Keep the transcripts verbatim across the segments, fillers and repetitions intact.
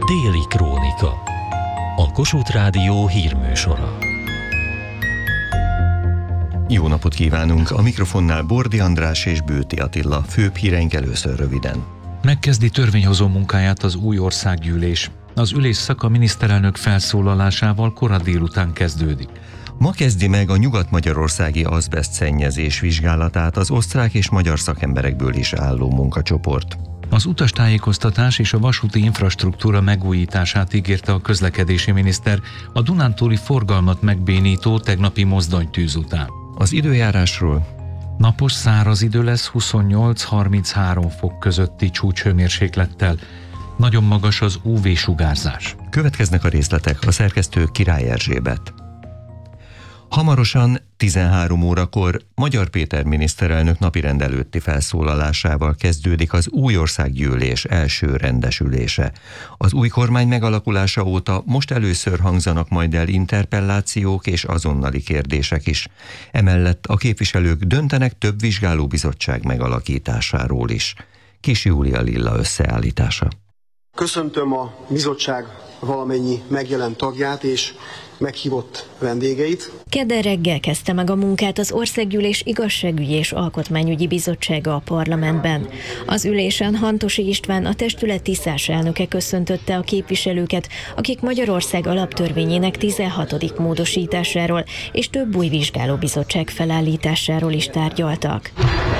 Déli Krónika. A Kossuth Rádió hírműsora. Jó napot kívánunk! A mikrofonnál Bordi András és Bőti Attila. Főbb híreink először röviden. Megkezdi törvényhozó munkáját az új országgyűlés. Az ülésszak a miniszterelnök felszólalásával kora délután kezdődik. Ma kezdi meg a nyugat-magyarországi azbeszt szennyezés vizsgálatát az osztrák és magyar szakemberekből is álló munkacsoport. Az utastájékoztatás és a vasúti infrastruktúra megújítását ígérte a közlekedési miniszter a dunántúli forgalmat megbénító tegnapi mozdonytűz után. Az időjárásról: napos, száraz idő lesz huszonnyolc-harminchárom fok közötti csúcshőmérséklettel. Nagyon magas az ú vé-sugárzás. Következnek a részletek, a szerkesztő Király Erzsébet. Hamarosan tizenhárom órakor Magyar Péter miniszterelnök napirend előtti felszólalásával kezdődik az új országgyűlés első rendesülése. Az új kormány megalakulása óta most először hangzanak majd el interpellációk és azonnali kérdések is. Emellett a képviselők döntenek több vizsgálóbizottság megalakításáról is. Kis Júlia Lilla összeállítása. Köszöntöm a bizottság valamennyi megjelent tagját és meghívott vendégeit. Kedden reggel kezdte meg a munkát az Országgyűlés Igazságügyi és Alkotmányügyi Bizottsága a parlamentben. Az ülésen Hantosi István, a testület tisztás elnöke köszöntötte a képviselőket, akik Magyarország alaptörvényének tizenhatodik módosításáról és több új vizsgálóbizottság felállításáról is tárgyaltak.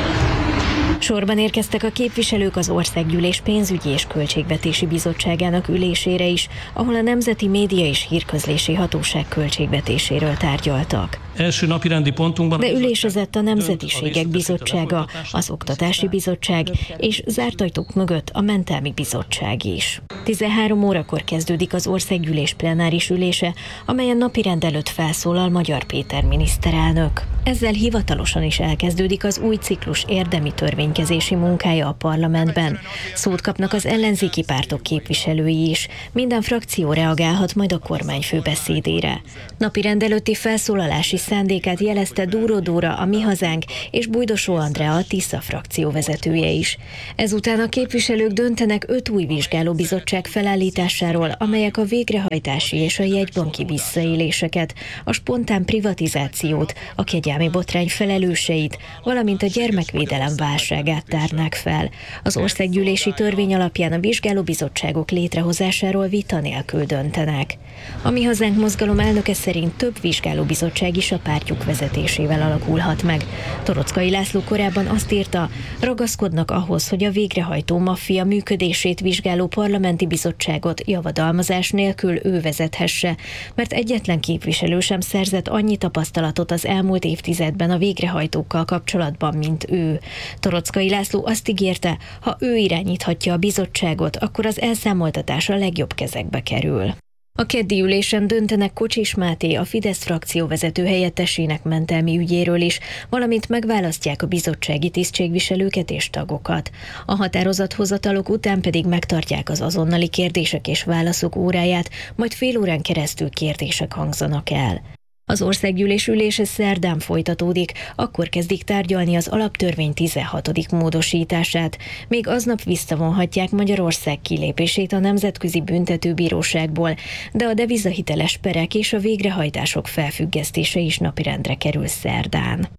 Sorban érkeztek a képviselők az Országgyűlés pénzügyi és költségvetési bizottságának ülésére is, ahol a Nemzeti Média és Hírközlési Hatóság költségvetéséről tárgyaltak. Első napirendi pontunkban de ülésezett a Nemzetiségek Bizottsága, az Oktatási Bizottság és zárt ajtók mögött a Mentelmi Bizottság is. tizenhárom órakor kezdődik az Országgyűlés plenáris ülése, amelyen napirend előtt felszólal Magyar Péter miniszterelnök. Ezzel hivatalosan is elkezdődik az új ciklus érdemi törvénykezési munkája a parlamentben. Szót kapnak az ellenzéki pártok képviselői is. Minden frakció reagálhat majd a kormányfő beszédére. Napirend előtti felszólalási szándékát jelezte Dúró Dóra, a Mi Hazánk, és Bújdosó Andrea, a Tisza frakció vezetője is. Ezután a képviselők döntenek öt új vizsgálóbizottság felállításáról, amelyek a végrehajtási és a jegybanki visszaéléseket, a spontán privatizációt, a kegyelmi botrány felelőseit, valamint a gyermekvédelem válságát tárnák fel. Az országgyűlési törvény alapján a vizsgálóbizottságok létrehozásáról vita nélkül döntenek. A Mi Hazánk mozgalom elnöke szerint több vizsgálóbizottság is a pártjuk vezetésével alakulhat meg. Toroczkai László korábban azt írta, ragaszkodnak ahhoz, hogy a végrehajtó maffia működését vizsgáló parlamenti bizottságot javadalmazás nélkül ő vezethesse, mert egyetlen képviselő sem szerzett annyi tapasztalatot az elmúlt évtizedben a végrehajtókkal kapcsolatban, mint ő. Toroczkai László azt ígérte, ha ő irányíthatja a bizottságot, akkor az elszámoltatás a legjobb kezekbe kerül. A keddi ülésen döntenek Kocsis Máté, a Fidesz frakcióvezető helyettesének mentelmi ügyéről is, valamint megválasztják a bizottsági tisztségviselőket és tagokat. A határozathozatalok után pedig megtartják az azonnali kérdések és válaszok óráját, majd fél órán keresztül kérdések hangzanak el. Az országgyűlés ülése szerdán folytatódik, akkor kezdik tárgyalni az alaptörvény tizenhatodik módosítását. Még aznap visszavonhatják Magyarország kilépését a Nemzetközi Büntetőbíróságból, de a devizahiteles perek és a végrehajtások felfüggesztése is napirendre kerül szerdán.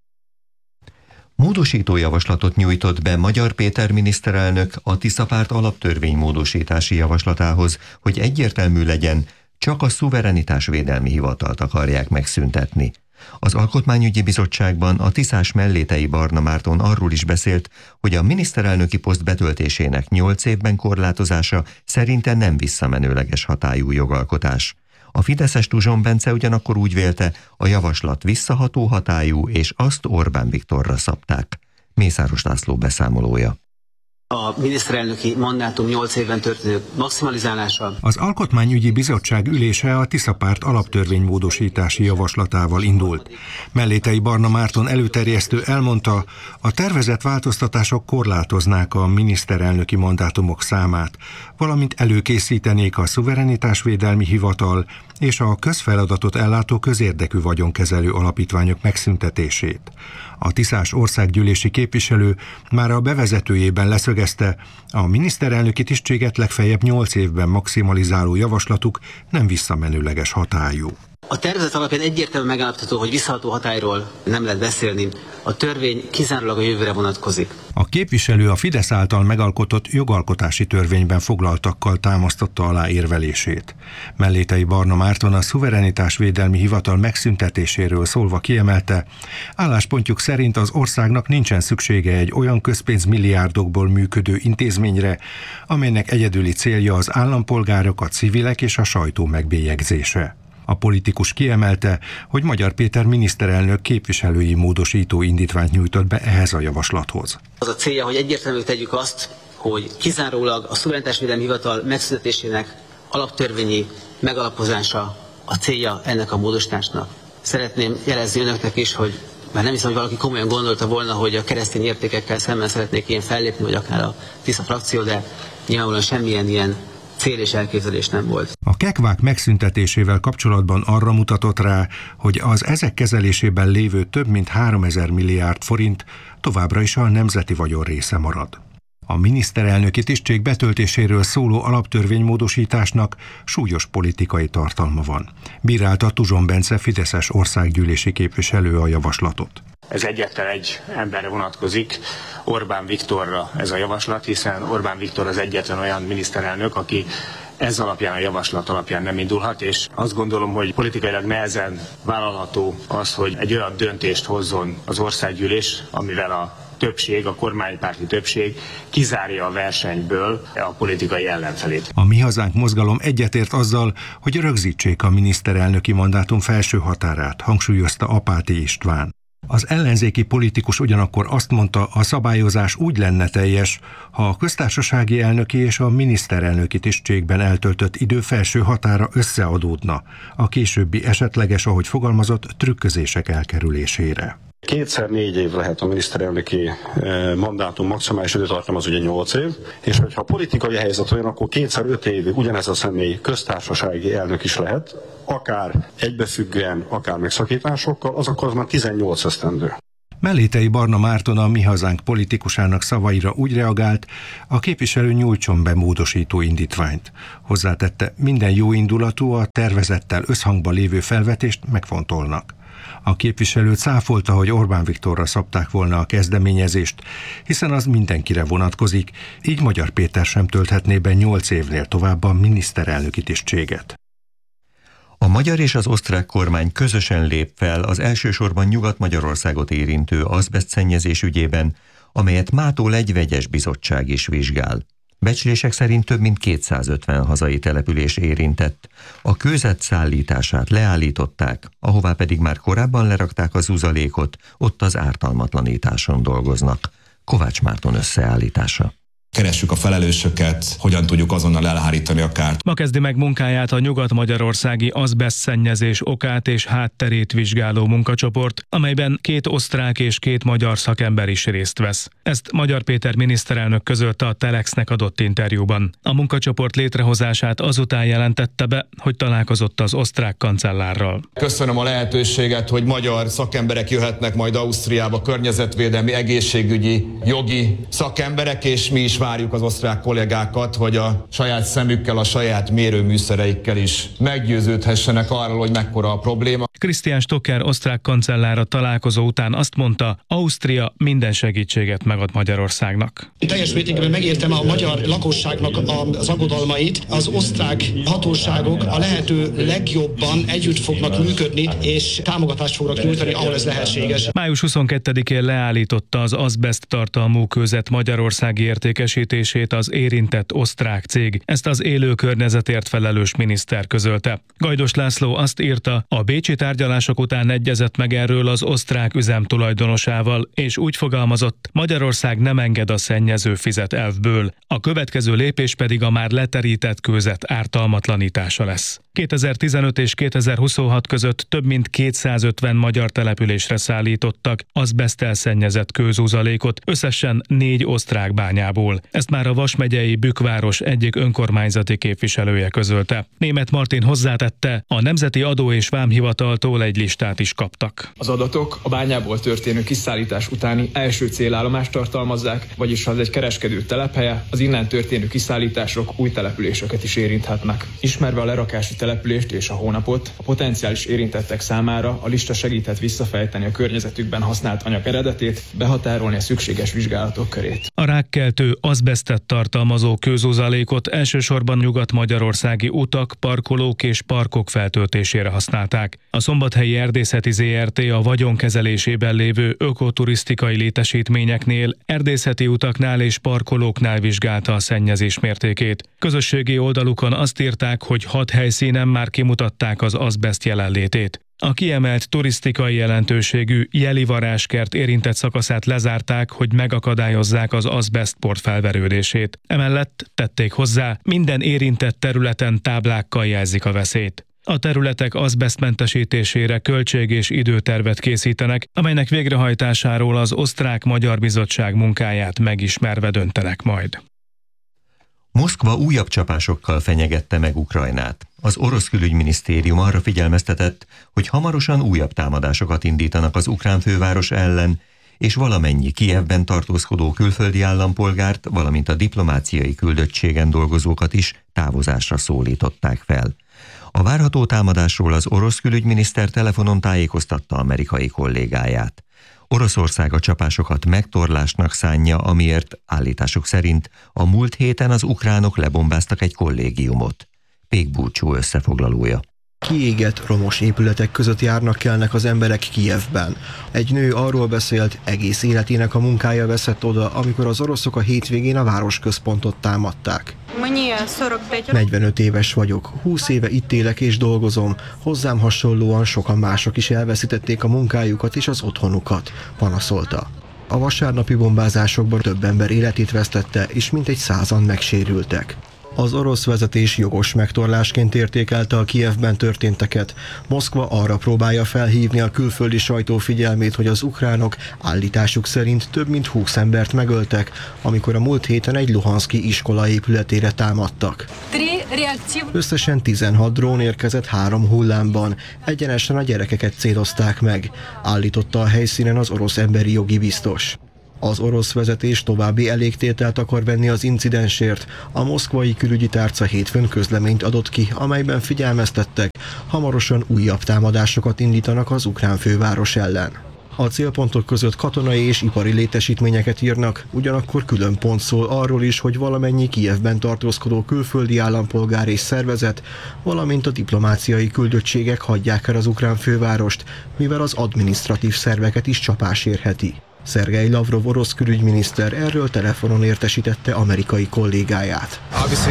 Módosító javaslatot nyújtott be Magyar Péter miniszterelnök a Tisza párt alaptörvény módosítási javaslatához, hogy egyértelmű legyen, csak a szuverenitásvédelmi hivatalt akarják megszüntetni. Az Alkotmányügyi Bizottságban a tiszás mellétei Barna Márton arról is beszélt, hogy a miniszterelnöki poszt betöltésének nyolc évben korlátozása szerinte nem visszamenőleges hatályú jogalkotás. A fideszes Tuzson Bence ugyanakkor úgy vélte, a javaslat visszaható hatályú, és azt Orbán Viktorra szabták. Mészáros László beszámolója. A miniszterelnöki mandátum nyolc évben történő maximalizálása. Az Alkotmányügyi Bizottság ülése a Tisza párt alaptörvénymódosítási javaslatával indult. Mellétei Barna Márton előterjesztő elmondta, a tervezett változtatások korlátoznák a miniszterelnöki mandátumok számát, valamint előkészítenék a szuverenitásvédelmi hivatal és a közfeladatot ellátó közérdekű vagyonkezelő alapítványok megszüntetését. A tiszás országgyűlési képviselő már a bevezetőjében leszögezte, a miniszterelnöki tisztséget legfeljebb nyolc évben maximalizáló javaslatuk nem visszamenőleges hatályú. A tervezet alapján egyértelműen megállapítható, hogy visszaható hatályról nem lehet beszélni. A törvény kizárólag a jövőre vonatkozik. A képviselő a Fidesz által megalkotott jogalkotási törvényben foglaltakkal támasztotta alá érvelését. Mellétei Barna Márton a szuverenitásvédelmi hivatal megszüntetéséről szólva kiemelte, álláspontjuk szerint az országnak nincsen szüksége egy olyan közpénzmilliárdokból működő intézményre, amelynek egyedüli célja az állampolgárok, a civilek és a sajtó megbélyegzése. A politikus kiemelte, hogy Magyar Péter miniszterelnök képviselői módosító indítványt nyújtott be ehhez a javaslathoz. Az a célja, hogy egyértelműen tegyük azt, hogy kizárólag a szuverenitásvédelmi hivatal megszüntetésének alaptörvényi megalapozása a célja ennek a módosításnak. Szeretném jelezni önöknek is, hogy már nem hiszem, hogy valaki komolyan gondolta volna, hogy a keresztény értékekkel szemben szeretnék én fellépni, vagy akár a Tisza frakció, de nyilvánvalóan semmilyen ilyen cél és elképzelés nem volt. A kekvák megszüntetésével kapcsolatban arra mutatott rá, hogy az ezek kezelésében lévő több mint háromezer milliárd forint továbbra is a nemzeti vagyon része marad. A miniszterelnöki tisztség betöltéséről szóló alaptörvénymódosításnak súlyos politikai tartalma van. Bírálta Tuzson Bence fideszes országgyűlési képviselő a javaslatot. Ez egyetlen egy emberre vonatkozik, Orbán Viktorra ez a javaslat, hiszen Orbán Viktor az egyetlen olyan miniszterelnök, aki ez alapján, a javaslat alapján nem indulhat, és azt gondolom, hogy politikailag nehezen vállalható az, hogy egy olyan döntést hozzon az országgyűlés, amivel a többség, a kormánypárti többség kizárja a versenyből a politikai ellenfelét. A Mi Hazánk mozgalom egyetért azzal, hogy rögzítsék a miniszterelnöki mandátum felső határát, hangsúlyozta Apáti István. Az ellenzéki politikus ugyanakkor azt mondta, a szabályozás úgy lenne teljes, ha a köztársasági elnöki és a miniszterelnöki tisztségben eltöltött idő felső határa összeadódna, a későbbi esetleges, ahogy fogalmazott, trükközések elkerülésére. Kétszer négy év lehet a miniszterelnöki mandátum, maximális időtartam az ugye nyolc év, és hogyha a politikai helyzet olyan, akkor kétszer öt évig ugyanez a személy köztársasági elnök is lehet, akár egybefüggően, akár megszakításokkal, az akkor az már tizennyolc esztendő. Mellétei Barna Márton a Mi Hazánk politikusának szavaira úgy reagált, a képviselő nyújtson be módosító indítványt. Hozzátette, minden jóindulatú, a tervezettel összhangban lévő felvetést megfontolnak. A képviselő cáfolta, hogy Orbán Viktorra szabták volna a kezdeményezést, hiszen az mindenkire vonatkozik, így Magyar Péter sem tölthetné be nyolc évnél tovább a miniszterelnöki tisztséget. A magyar és az osztrák kormány közösen lép fel az elsősorban Nyugat-Magyarországot érintő azbesztszennyezés ügyében, amelyet mától egy vegyes bizottság is vizsgál. Becslések szerint több mint kétszázötven hazai település érintett. A kőzet szállítását leállították, ahová pedig már korábban lerakták az uzalékot, ott az ártalmatlanításon dolgoznak. Kovács Márton összeállítása. Keressük a felelősöket, hogyan tudjuk azonnal elhárítani a kárt. Ma kezdi meg munkáját a nyugat-magyarországi azbesztszennyezés okát és hátterét vizsgáló munkacsoport, amelyben két osztrák és két magyar szakember is részt vesz. Ezt Magyar Péter miniszterelnök közölte a Telexnek adott interjúban. A munkacsoport létrehozását azután jelentette be, hogy találkozott az osztrák kancellárral. Köszönöm a lehetőséget, hogy magyar szakemberek jöhetnek majd Ausztriába, környezetvédelmi, egészségügyi, jogi szakemberek, és mi is várjuk az osztrák kollégákat, hogy a saját szemükkel, a saját mérőműszereikkel is meggyőződhessenek arról, hogy mekkora a probléma. Christian Stocker osztrák kancellár a találkozó után azt mondta, Ausztria minden segítséget megad Magyarországnak. Teljes mértékben megértem a magyar lakosságnak az aggodalmait. Az osztrák hatóságok a lehető legjobban együtt fognak működni, és támogatást fognak nyújtani, ahol ez lehetséges. május huszonkettedikén leállította az azbeszt tartalmú kőzet magyarországi értékesítését az érintett osztrák cég. Ezt az élő környezetért felelős miniszter közölte. Gajdos László azt írta, a bécsi tárgyalások után egyezett meg erről az osztrák üzem tulajdonosával, és úgy fogalmazott, Magyarország nem enged a szennyező fizet elvből. A következő lépés pedig a már leterített kőzet ártalmatlanítása lesz. kétezer-tizenöt és kétezer-huszonhat között több mint kétszázötven magyar településre szállítottak azbeszttel szennyezett kőzuzalékot, összesen négy osztrák bányából. Ezt már a Vas megyei Bükkváros egyik önkormányzati képviselője közölte. Németh Martin hozzátette, a Nemzeti Adó és Vámhivataltól egy listát is kaptak. Az adatok a bányából történő kiszállítás utáni első célállomást tartalmazzák, vagyis ha ez egy kereskedő telephelye, az innen történő kiszállítások új településeket is érinthetnek. Ismerve a lerakási települést és a hónapot, a potenciális érintettek számára a lista segíthet visszafejteni a környezetükben használt anyag eredetét, behatárolni a szükséges vizsgálatok körét. A rákkeltő azbesztet tartalmazó kőzuzalékot elsősorban nyugat-magyarországi utak, parkolók és parkok feltöltésére használták. A Szombathelyi Erdészeti zé er té a vagyonkezelésében lévő ökoturisztikai létesítményeknél, erdészeti utaknál és parkolóknál vizsgálta a szennyezés mértékét. Közösségi oldalukon azt írták, hogy hat helyszínen már kimutatták az azbeszt jelenlétét. A kiemelt turisztikai jelentőségű Jeli varázskert érintett szakaszát lezárták, hogy megakadályozzák az azbesztport felverődését. Emellett tették hozzá, minden érintett területen táblákkal jelzik a veszélyt. A területek azbesztmentesítésére költség- és időtervet készítenek, amelynek végrehajtásáról az Osztrák-Magyar Bizottság munkáját megismerve döntenek majd. Moszkva újabb csapásokkal fenyegette meg Ukrajnát. Az orosz külügyminisztérium arra figyelmeztetett, hogy hamarosan újabb támadásokat indítanak az ukrán főváros ellen, és valamennyi Kijevben tartózkodó külföldi állampolgárt, valamint a diplomáciai küldöttségen dolgozókat is távozásra szólították fel. A várható támadásról az orosz külügyminiszter telefonon tájékoztatta amerikai kollégáját. Oroszország a csapásokat megtorlásnak szánja, amiért állításuk szerint a múlt héten az ukránok lebombáztak egy kollégiumot. Pék Bulcsú összefoglalója. Kiégett, romos épületek között járnak kelnek az emberek Kijevben. Egy nő arról beszélt, egész életének a munkája veszett oda, amikor az oroszok a hétvégén a városközpontot támadták. negyvenöt éves vagyok, húsz éve itt élek és dolgozom. Hozzám hasonlóan sokan mások is elveszítették a munkájukat és az otthonukat, panaszolta. A vasárnapi bombázásokban több ember életét vesztette, és mintegy százan megsérültek. Az orosz vezetés jogos megtorlásként értékelte a Kijevben történteket. Moszkva arra próbálja felhívni a külföldi sajtó figyelmét, hogy az ukránok állításuk szerint több mint húsz embert megöltek, amikor a múlt héten egy luhanszki iskola épületére támadtak. Összesen tizenhat drón érkezett három hullámban, egyenesen a gyerekeket célozták meg, állította a helyszínen az orosz emberi jogi biztos. Az orosz vezetés további elégtételt akar venni az incidensért. A moszkvai külügyi tárca hétfőn közleményt adott ki, amelyben figyelmeztettek, hamarosan újabb támadásokat indítanak az ukrán főváros ellen. A célpontok között katonai és ipari létesítményeket írnak, ugyanakkor külön pont szól arról is, hogy valamennyi Kijevben tartózkodó külföldi állampolgár és szervezet, valamint a diplomáciai küldöttségek hagyják el az ukrán fővárost, mivel az adminisztratív szerveket is csapás érheti. Szergej Lavrov orosz külügyminiszter erről telefonon értesítette amerikai kollégáját.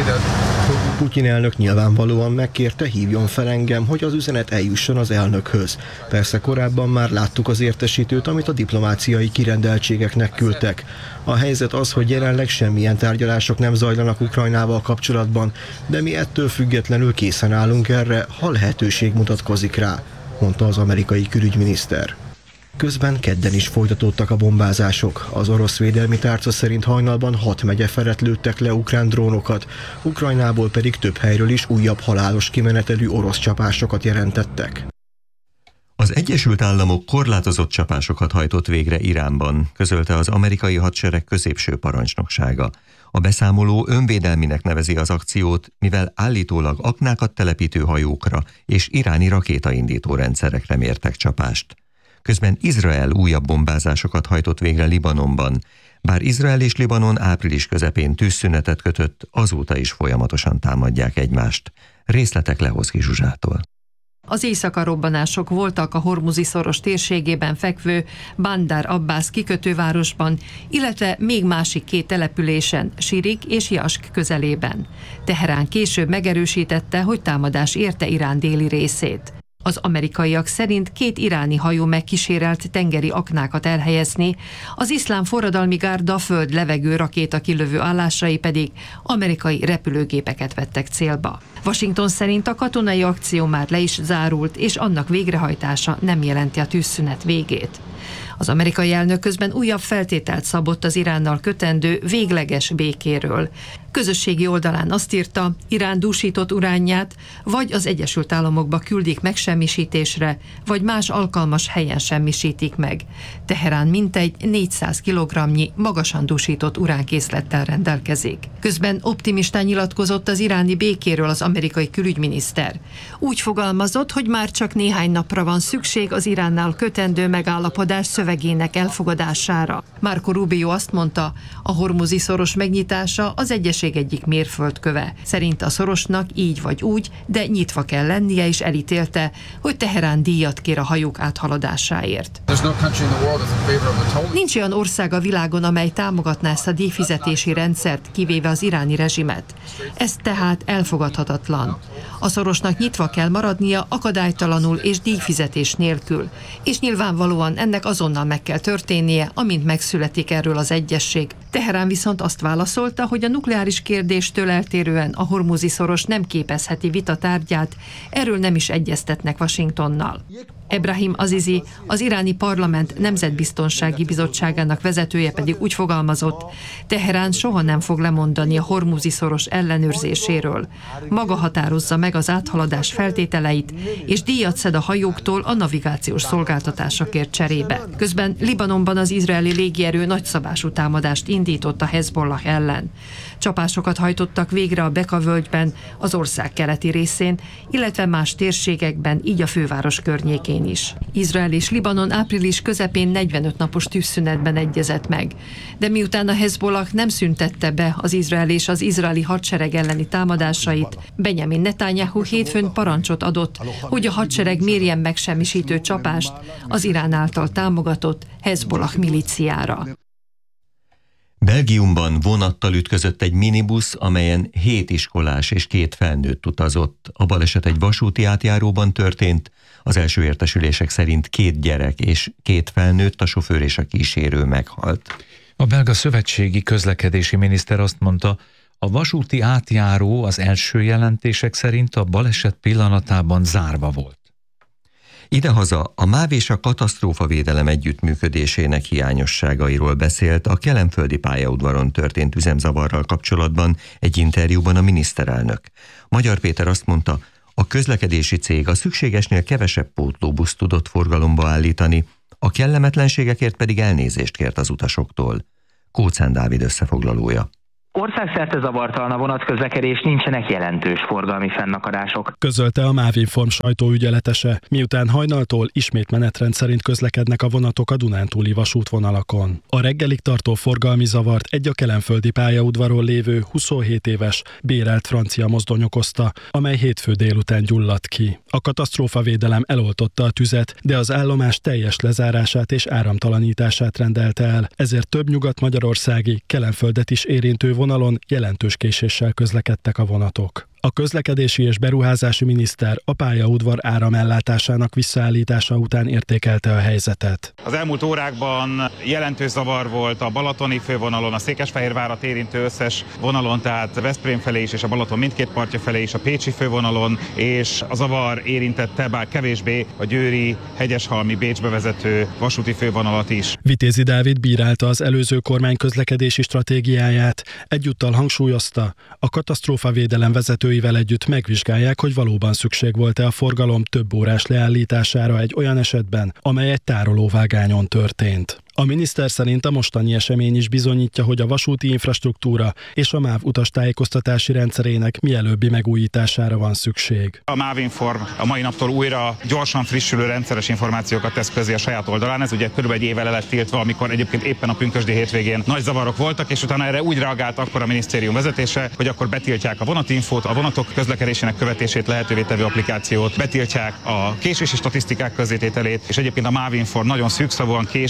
Putyin elnök nyilvánvalóan megkérte, hívjon fel engem, hogy az üzenet eljusson az elnökhöz. Persze korábban már láttuk az értesítőt, amit a diplomáciai kirendeltségeknek küldtek. A helyzet az, hogy jelenleg semmilyen tárgyalások nem zajlanak Ukrajnával kapcsolatban, de mi ettől függetlenül készen állunk erre, ha lehetőség mutatkozik rá, mondta az amerikai külügyminiszter. Közben kedden is folytatódtak a bombázások. Az orosz védelmi tárca szerint hajnalban hat megye felett lőttek le ukrán drónokat, Ukrajnából pedig több helyről is újabb halálos kimenetelű orosz csapásokat jelentettek. Az Egyesült Államok korlátozott csapásokat hajtott végre Iránban, közölte az amerikai hadsereg középső parancsnoksága. A beszámoló önvédelminek nevezi az akciót, mivel állítólag aknákat telepítő hajókra és iráni rakétaindító rendszerekre mértek csapást. Közben Izrael újabb bombázásokat hajtott végre Libanonban. Bár Izrael és Libanon április közepén tűzszünetet kötött, azóta is folyamatosan támadják egymást. Részletek Lehoszki Zsuzsától. Az éjszaka robbanások voltak a Hormuzi szoros térségében fekvő Bandar Abbas kikötővárosban, illetve még másik két településen, Sirik és Jask közelében. Teherán később megerősítette, hogy támadás érte Irán déli részét. Az amerikaiak szerint két iráni hajó megkísérelt tengeri aknákat elhelyezni, az iszlám forradalmi gárda föld-levegő rakéta kilövő állásai pedig amerikai repülőgépeket vettek célba. Washington szerint a katonai akció már le is zárult, és annak végrehajtása nem jelenti a tűzszünet végét. Az amerikai elnök közben újabb feltételt szabott az Iránnal kötendő végleges békéről. Közösségi oldalán azt írta, Irán dúsított uránját vagy az Egyesült Államokba küldik megsemmisítésre, vagy más alkalmas helyen semmisítik meg. Teherán mintegy négyszáz kilogramnyi magasan dúsított uránkészlettel rendelkezik. Közben optimistán nyilatkozott az iráni békéről az amerikai külügyminiszter. Úgy fogalmazott, hogy már csak néhány napra van szükség az Iránnal kötendő megállapodás szövegének elfogadására. Marco Rubio azt mondta, a hormuzi szoros megnyitása az egyes egyik mérföldköve. Szerint a szorosnak így vagy úgy, de nyitva kell lennie, és elítélte, hogy Teherán díjat kér a hajók áthaladásáért. Nincs olyan ország a világon, amely támogatná ezt a díjfizetési rendszert, kivéve az iráni rezsimet. Ez tehát elfogadhatatlan. A szorosnak nyitva kell maradnia akadálytalanul és díjfizetés nélkül, és nyilvánvalóan ennek azonnal meg kell történnie, amint megszületik erről az egyesség. Teherán viszont azt válaszolta, hogy a nukleáris kérdéstől eltérően a hormuzi szoros nem képezheti vita tárgyát, erről nem is egyeztetnek Washingtonnal. Ebrahim Azizi, az iráni parlament nemzetbiztonsági bizottságának vezetője pedig úgy fogalmazott, Teherán soha nem fog lemondani a hormuzi szoros ellenőrzéséről. Maga határozza meg az áthaladás feltételeit, és díjat szed a hajóktól a navigációs szolgáltatásokért cserébe. Közben Libanonban az izraeli légierő nagyszabású támadást indított a Hezbollah ellen. Csapásokat hajtottak végre a Beka völgyben, az ország keleti részén, illetve más térségekben, így a főváros környékén is. Izrael és Libanon április közepén negyvenöt napos tűzszünetben egyezett meg. De miután a Hezbollah nem szüntette be az Izrael és az izraeli hadsereg elleni támadásait, Benjamin Netanyahu hétfőn parancsot adott, hogy a hadsereg mérjen megsemmisítő csapást az Irán által támogatott Hezbollah milíciára. Belgiumban vonattal ütközött egy minibusz, amelyen hét iskolás és két felnőtt utazott. A baleset egy vasúti átjáróban történt. Az első értesülések szerint két gyerek és két felnőtt, a sofőr és a kísérő meghalt. A belga szövetségi közlekedési miniszter azt mondta, a vasúti átjáró az első jelentések szerint a baleset pillanatában zárva volt. Idehaza a MÁV és a katasztrófavédelem együttműködésének hiányosságairól beszélt a kelenföldi pályaudvaron történt üzemzavarral kapcsolatban egy interjúban a miniszterelnök. Magyar Péter azt mondta, a közlekedési cég a szükségesnél kevesebb pótlóbuszt tudott forgalomba állítani, a kellemetlenségekért pedig elnézést kért az utasoktól. Kóczán Dávid összefoglalója. Országszerte zavartalan a vonatközlekedés, nincsenek jelentős forgalmi fennakadások. Közölte a MÁV-Inform sajtóügyeletese, miután hajnaltól ismét menetrend szerint közlekednek a vonatok a dunántúli vasútvonalakon. A reggelig tartó forgalmi zavart egy a kelenföldi pályaudvaron lévő huszonhét éves bérelt francia mozdony okozta, amely hétfő délután gyulladt ki. A katasztrófavédelem eloltotta a tüzet, de az állomás teljes lezárását és áramtalanítását rendelte el, ezért több nyugat-magyarországi, Kelenföldet is érintő vonalon jelentős késéssel közlekedtek a vonatok. A közlekedési és beruházási miniszter a pályaudvar áramellátásának visszaállítása után értékelte a helyzetet. Az elmúlt órákban jelentős zavar volt a balatoni fővonalon, a Székesfehérvárat érintő összes vonalon, tehát Veszprém felé is és a Balaton mindkét partja felé is, a pécsi fővonalon, és a zavar érintette bár kevésbé a győri, hegyeshalmi, Bécsbe vezető vasúti fővonalat is. Vitézi Dávid bírálta az előző kormány közlekedési stratégiáját, egyúttal hangsúlyozta, a katasztrófavédelem vezető együtt megvizsgálják, hogy valóban szükség volt-e a forgalom több órás leállítására egy olyan esetben, amely egy tárolóvágányon történt. A miniszter szerint a mostani esemény is bizonyítja, hogy a vasúti infrastruktúra és a MÁV utastájékoztatási rendszerének mielőbbi megújítására van szükség. A MÁV-Inform a mai naptól újra gyorsan frissülő rendszeres információkat tesz közé a saját oldalán. Ez ugye körülbelül egy évvel el lett tiltva, amikor egyébként éppen a pünkösdi hétvégén nagy zavarok voltak, és utána erre úgy reagált akkor a minisztérium vezetése, hogy akkor betiltják a vonatinfót, a vonatok közlekedésének követését lehetővé tevő applikációt, betiltják a késési statisztikák közzétételét, és egyébként a MÁV-Inform nagyon szűkszavúan késve és nagyon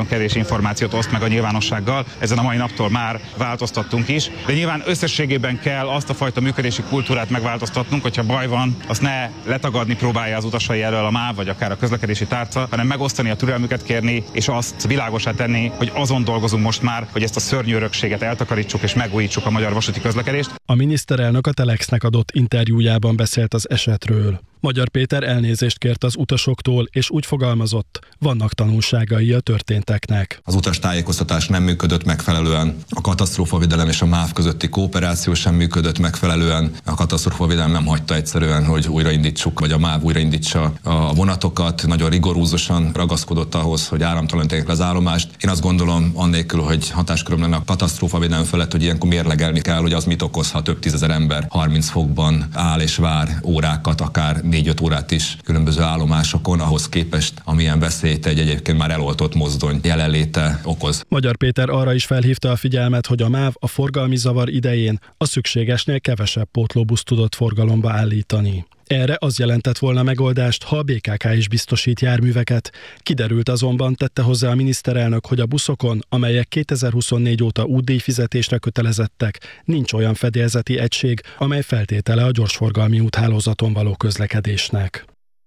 nagyon kevés információt oszt meg a nyilvánossággal. Ezen a mai naptól már változtattunk is, de nyilván összességében kell azt a fajta működési kultúrát megváltoztatnunk, hogyha baj van, azt ne letagadni próbálja az utasai elől a MÁV, vagy akár a közlekedési tárca, hanem megosztani, a türelmüket kérni, és azt világosá tenni, hogy azon dolgozunk most már, hogy ezt a szörnyű örökséget eltakarítsuk és megújítsuk a magyar vasúti közlekedést. A miniszterelnök a Telexnek adott interjújában beszélt az esetről. Magyar Péter elnézést kért az utasoktól, és úgy fogalmazott, vannak tanulságai a történteknek. Az utastájékoztatás nem működött megfelelően, a katasztrófavédelem és a MÁV közötti kooperáció sem működött megfelelően, a katasztrófavédelem nem hagyta egyszerűen, hogy újraindítsuk, vagy a MÁV újraindítsa a vonatokat, nagyon rigorózusan ragaszkodott ahhoz, hogy áramtalanítsák le az állomást. Én azt gondolom, annélkül, hogy hatásköröm lenne a katasztrófavédelem felett, hogy ilyenkor mérlegelni kell, hogy az mit okozhat, több tízezer ember harminc fokban áll és vár órákat, akár négy-öt órát is különböző állomásokon, ahhoz képest, amilyen veszélyt egy egyébként már eloltott mozdony jelenléte okoz. Magyar Péter arra is felhívta a figyelmet, hogy a MÁV a forgalmi zavar idején a szükségesnél kevesebb pótlóbuszt tudott forgalomba állítani. Erre az jelentett volna megoldást, ha a bé ká ká is biztosít járműveket. Kiderült azonban, tette hozzá a miniszterelnök, hogy a buszokon, amelyek kétezer-huszonnégy óta útdíjfizetésre kötelezettek, nincs olyan fedélzeti egység, amely feltétele a gyorsforgalmi úthálózaton való közlekedésnek.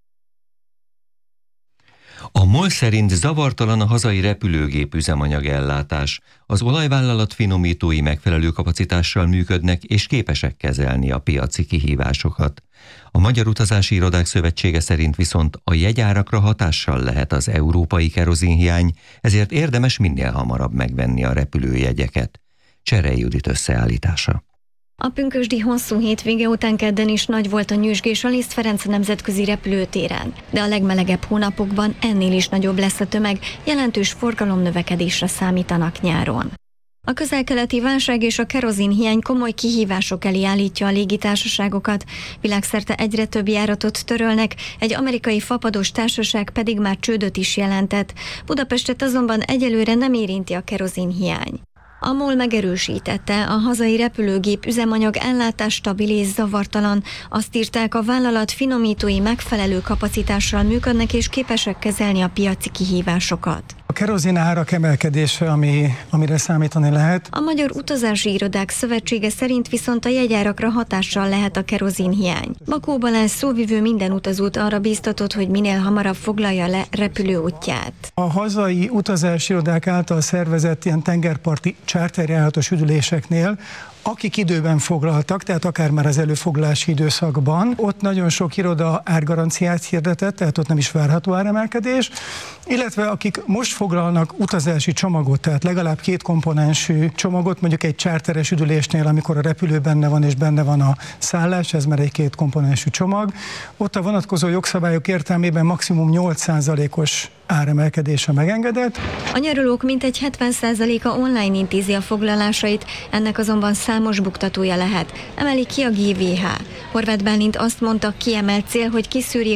A MOL szerint zavartalan a hazai repülőgép üzemanyagellátás. Az olajvállalat finomítói megfelelő kapacitással működnek és képesek kezelni a piaci kihívásokat. A Magyar Utazási Irodák Szövetsége szerint viszont a jegyárakra hatással lehet az európai kerozinhiány, ezért érdemes minél hamarabb megvenni a repülőjegyeket. Cserei Judit összeállítása. A pünkösdi hosszú hétvége után kedden is nagy volt a nyüzsgés a Liszt Ferenc nemzetközi repülőtéren, de a legmelegebb hónapokban ennél is nagyobb lesz a tömeg, jelentős forgalomnövekedésre számítanak nyáron. A közel-keleti válság és a kerozinhiány komoly kihívások elé állítja a légitársaságokat, világszerte egyre több járatot törölnek, egy amerikai fapados társaság pedig már csődöt is jelentett. Budapestet azonban egyelőre nem érinti a kerozinhiány. A MOL megerősítette, a hazai repülőgép üzemanyag ellátás stabil és zavartalan. Azt írták, a vállalat finomítói megfelelő kapacitással működnek és képesek kezelni a piaci kihívásokat. A kerozin árak emelkedése, ami, amire számítani lehet. A Magyar Utazási Irodák Szövetsége szerint viszont a jegyárakra hatással lehet a kerozinhiány. Bakó Balázs szóvivő minden utazót arra bíztatott, hogy minél hamarabb foglalja le repülőútját. A hazai utazási irodák által szervezett ilyen tengerparti charterjáratos üdüléseknél, akik időben foglaltak, tehát akár már az előfoglalási időszakban, ott nagyon sok iroda árgaranciát hirdetett, tehát ott nem is várható áremelkedés, illetve akik most foglalnak utazási csomagot, tehát legalább két komponensű csomagot, mondjuk egy charteres üdülésnél, amikor a repülő benne van és benne van a szállás, ez már egy két komponensű csomag, ott a vonatkozó jogszabályok értelmében maximum nyolc százalékos áremelkedése megengedett. A nyaralók mintegy hetven százaléka online intézi a foglalásait, ennek azonban számos buktatója lehet, emeli ki a gé vé há. Horváth Bálint azt mondta, kiemelt cél, hogy kiszűrjék